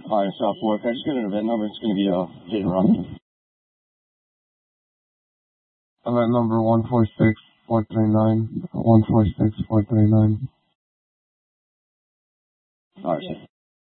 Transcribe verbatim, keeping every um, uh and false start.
Alright, South Fork. I just got an event number. It's going to be a hit and run. Event number one four six four three nine. one four six four three nine. Alright,